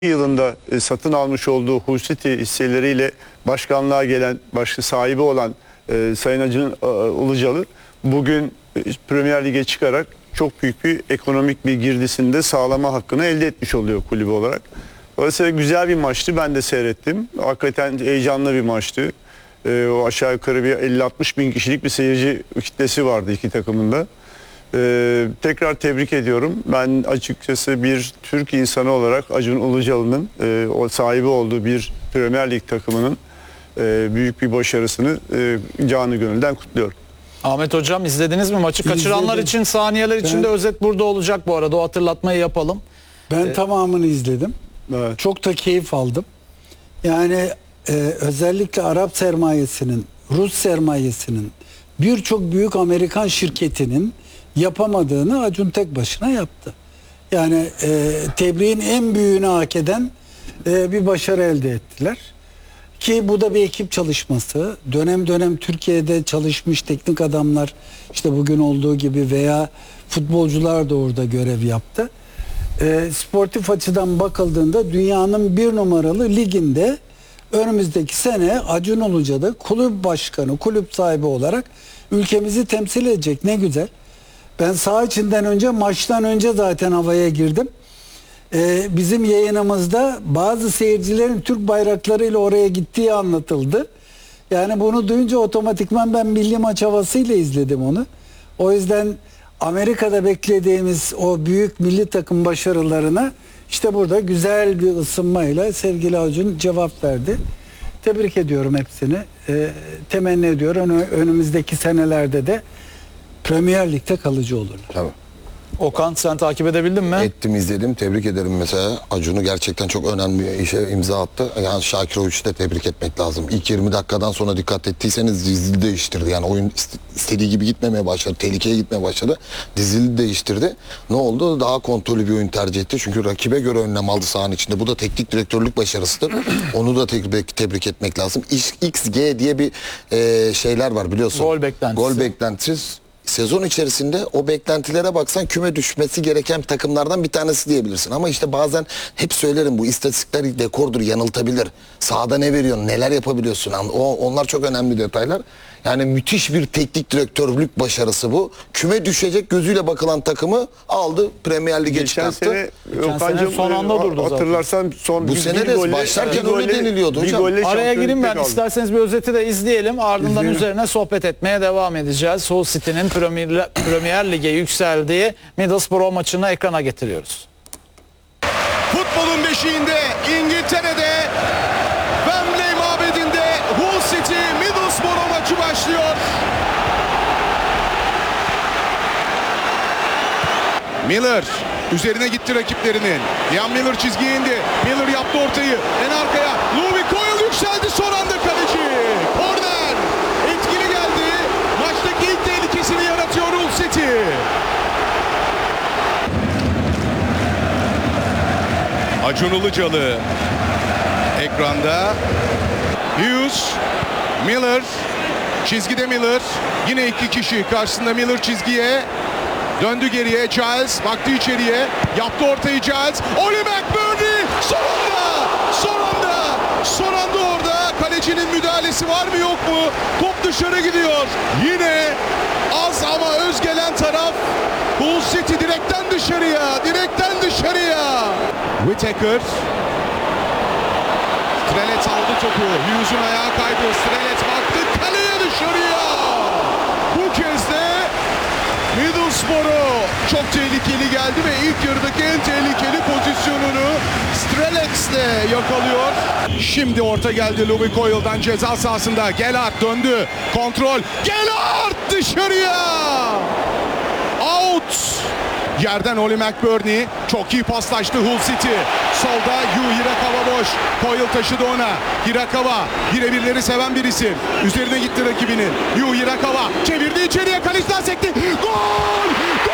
yılında satın almış olduğu Hull City hisseleriyle başkanlığa gelen, başka sahibi olan Sayın Acun Ilıcalı bugün Premier Lig'e çıkarak çok büyük bir ekonomik bir girdisini de sağlama hakkını elde etmiş oluyor kulübü olarak. Dolayısıyla güzel bir maçtı. Ben de seyrettim. Hakikaten heyecanlı bir maçtı. O aşağı yukarı bir 50-60 bin kişilik bir seyirci kitlesi vardı iki takımında. Tekrar tebrik ediyorum. Ben açıkçası bir Türk insanı olarak Acun Ilıcalı'nın o sahibi olduğu bir Premier Lig takımının büyük bir başarısını canı gönülden kutluyorum. Ahmet Hocam, izlediniz mi maçı? Kaçıranlar için, saniyeler için de özet burada olacak bu arada. O hatırlatmayı yapalım. Ben tamamını izledim. Evet. Çok da keyif aldım. Yani özellikle Arap sermayesinin, Rus sermayesinin, birçok büyük Amerikan şirketinin yapamadığını Acun tek başına yaptı. Yani tebriğin en büyüğünü hak eden bir başarı elde ettiler. Ki bu da bir ekip çalışması. Dönem dönem Türkiye'de çalışmış teknik adamlar, işte bugün olduğu gibi, veya futbolcular da orada görev yaptı. Sportif açıdan bakıldığında dünyanın bir numaralı liginde önümüzdeki sene Acun Ilıcalı kulüp başkanı, kulüp sahibi olarak ülkemizi temsil edecek. Ne güzel. Ben saha içinden önce, maçtan önce zaten havaya girdim. Bizim yayınımızda bazı seyircilerin Türk bayraklarıyla oraya gittiği anlatıldı. Yani bunu duyunca otomatikman ben milli maç havasıyla izledim onu. O yüzden Amerika'da beklediğimiz o büyük milli takım başarılarına işte burada güzel bir ısınmayla sevgili Acun cevap verdi. Tebrik ediyorum hepsini. Temenni ediyorum önümüzdeki senelerde de Premier Lig'de kalıcı olurlar. Tabii. Okan, sen takip edebildin mi? Ettim, izledim. Tebrik ederim mesela. Acun'u gerçekten çok önemli bir işe imza attı. Yani Şakir Oruç'u da tebrik etmek lazım. İlk 20 dakikadan sonra dikkat ettiyseniz dizili değiştirdi. Yani oyun istediği gibi gitmemeye başladı. Tehlikeye gitmeye başladı. Dizili değiştirdi. Ne oldu? Daha kontrollü bir oyun tercih etti. Çünkü rakibe göre önlem aldı sahanın içinde. Bu da teknik direktörlük başarısıdır. Onu da tebrik etmek lazım. XG diye bir şeyler var, biliyorsun. Gol beklentisi. Gol beklentisi. Sezon içerisinde o beklentilere baksan küme düşmesi gereken takımlardan bir tanesi diyebilirsin. Ama işte bazen hep söylerim, bu istatistikler dekordur, yanıltabilir. Sahada ne veriyorsun, neler yapabiliyorsun, onlar çok önemli detaylar. Yani müthiş bir teknik direktörlük başarısı bu. Küme düşecek gözüyle bakılan takımı aldı, Premier Lig'e çıkarttı. Geçen sene son anda durdu zaten. Hatırlarsan son Bu sene de başlarken öyle deniliyordu hocam. Araya gireyim ben. İsterseniz bir özeti de izleyelim. Ardından İzleyelim. üzerine sohbet etmeye devam edeceğiz. Hull City'nin Premier Lig'e yükseldiği Middlesbrough maçını ekrana getiriyoruz. Futbolun beşiğinde, İngiltere'de, Wembley mabedinde Hull City Middlesbrough maçı başlıyor. Miller üzerine gitti rakiplerinin. Ian Miller çizgiye indi. Miller yaptı ortayı. En arkaya Louis Coyle yükseldi, son anda kaleci. Korner. Etkili geldi. Maçtaki ilk tehlikesini yaratıyor Hull City. Acun Ilıcalı ekranda. Hughes, Miller, çizgide Miller. Yine iki kişi karşısında, Miller çizgiye. Döndü geriye, Giles baktı içeriye. Yaptı ortayı Giles. Oli McBurney son anda orada. Kalecinin müdahalesi var mı yok mu? Top dışarı gidiyor. Yine az ama öz gelen taraf Hull City, direkten dışarıya. Whittaker. Strelet aldı topu. Hughes'un ayağı kaydı. Strelet baktı kaleye, dışarıya. Bu kez de Middlesbrough çok tehlikeli geldi ve ilk yarıdaki en tehlikeli pozisyonunu Strelets'le yakalıyor. Şimdi orta geldi Louis Coyle'dan ceza sahasında. Gelhardt döndü. Kontrol. Gelhardt dışarıya. Out. Yerden Oli McBurney çok iyi paslaştı Hull City. Solda Hirakawa boş. Coyle taşıdı ona. Hirakawa birebirleri seven bir isim. Üzerine gitti rakibinin. Hirakawa çevirdi içeriye, kaleciden sekti. Gol!